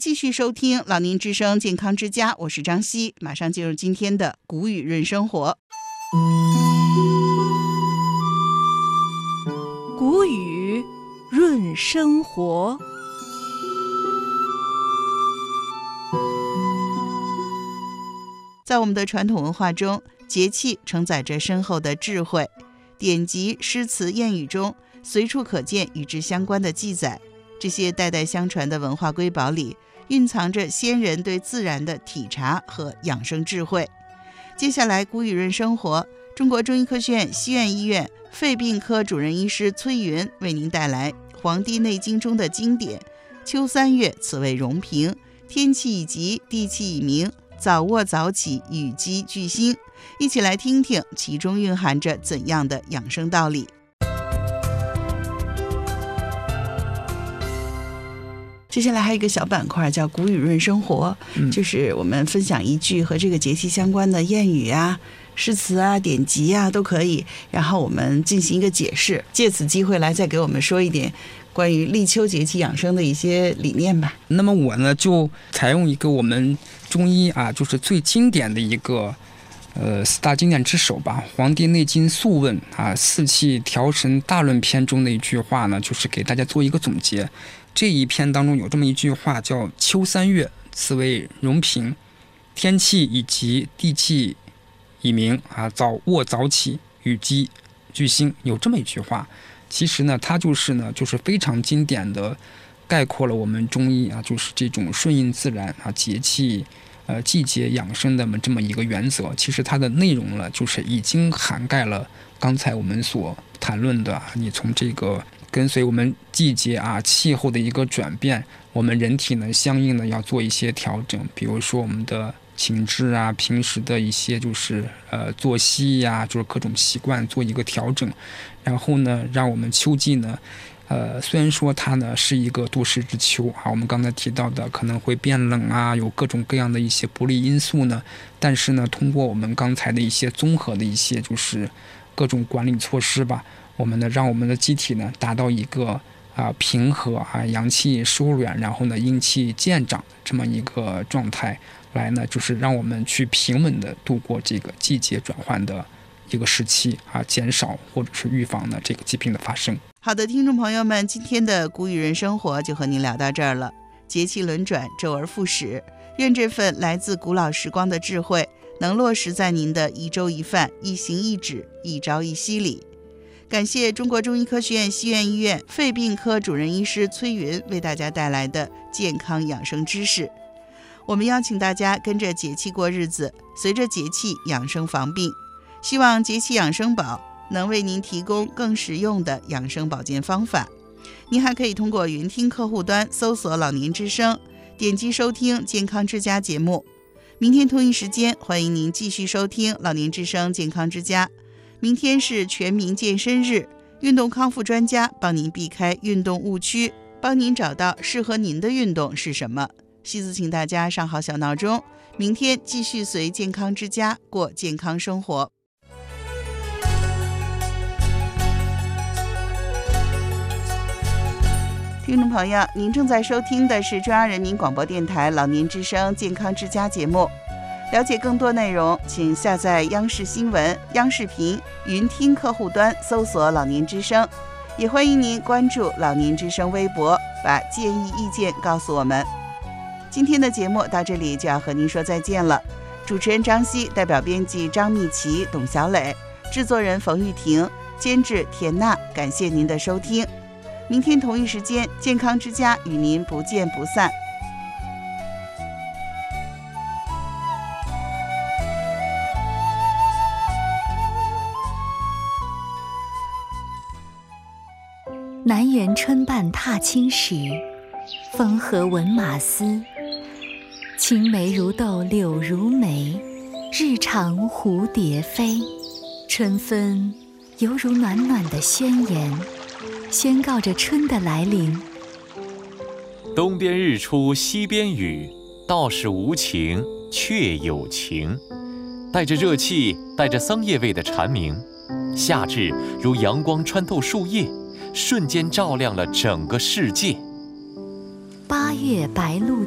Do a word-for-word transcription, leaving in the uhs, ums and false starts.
继续收听老年之声健康之家，我是张希，马上进入今天的古语润生活。 古语润生活。 在我们的传统文化中，节气承载着深厚的智慧，典籍、诗词、谚语中随处可见与之相关的记载。这些代代相传的文化瑰宝里，蕴藏着先人对自然的体察和养生智慧。接下来，古语润生活，中国中医科学院西苑医院肺病科主任医师崔云为您带来《黄帝内经》中的经典：秋三月，此谓容平，天气已极，地气已明，早卧早起，与鸡俱兴。一起来听听其中蕴含着怎样的养生道理。接下来还有一个小板块叫古语润生活、嗯、就是我们分享一句和这个节气相关的谚语啊、诗词啊、典籍啊都可以，然后我们进行一个解释，借此机会来再给我们说一点关于立秋节气养生的一些理念吧。 那么我呢就采用一个我们中医啊就是最经典的一个呃四大经典之首吧，《黄帝内经素问》啊四气调神大论篇中的一句话呢，就是给大家做一个总结。这一篇当中有这么一句话叫秋三月，此谓容平，天气已极，地气已明啊，早卧早起，与鸡俱兴，有这么一句话。其实呢它就是呢就是非常经典的概括了我们中医啊就是这种顺应自然啊节气呃季节养生的这么一个原则。其实它的内容呢就是已经涵盖了刚才我们所谈论的，你从这个跟随我们季节啊气候的一个转变，我们人体呢相应的要做一些调整，比如说我们的寝质啊，平时的一些就是呃作息呀、啊，就是各种习惯做一个调整，然后呢让我们秋季呢呃虽然说它呢是一个多事之秋啊，我们刚才提到的可能会变冷啊，有各种各样的一些不利因素呢，但是呢通过我们刚才的一些综合的一些就是各种管理措施吧，我们呢让我们的机体呢达到一个啊平和啊阳气收敛，然后呢阴气渐长这么一个状态，来呢就是让我们去平稳的度过这个季节转换的一个时期啊，减少或者是预防呢这个疾病的发生。 好的，听众朋友们，今天的古语人生活就和您聊到这儿了。节气轮转，周而复始，愿这份来自古老时光的智慧能落实在您的一粥一饭、一行一止、一朝一夕里。感谢中国中医科学院西苑医院肺病科主任医师崔云为大家带来的健康养生知识。我们邀请大家跟着节气过日子，随着节气养生防病。希望节气养生宝能为您提供更实用的养生保健方法。您还可以通过云听客户端搜索老年之声，点击收听健康之家节目。明天同一时间，欢迎您继续收听老年之声健康之家。明天是全民健身日，运动康复专家帮您避开运动误区，帮您找到适合您的运动是什么。希子请大家上好小闹钟，明天继续随健康之家过健康生活。听众朋友，您正在收听的是中央人民广播电台老年之声健康之家节目。了解更多内容，请下载央视新闻、央视频云听客户端，搜索老年之声。也欢迎您关注老年之声微博，把建议意见告诉我们。今天的节目到这里就要和您说再见了。主持人张希，代表编辑张蜜琪、董小磊，制作人冯玉婷，监制田娜，感谢您的收听。明天同一时间，健康之家与您不见不散。 南园春半踏青时，风和闻马嘶。青梅如豆柳如眉，日长蝴蝶飞。春分犹如暖暖的宣言，宣告着春的来临。 东边日出西边雨，道是无晴却有晴。带着热气，带着桑叶味的蝉鸣，夏至如阳光穿透树叶，瞬间照亮了整个世界。 八月白露